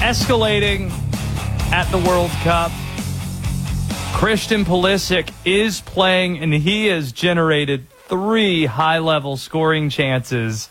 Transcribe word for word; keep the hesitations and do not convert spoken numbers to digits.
escalating at the World Cup. Christian Pulisic is playing, and he has generated three high-level scoring chances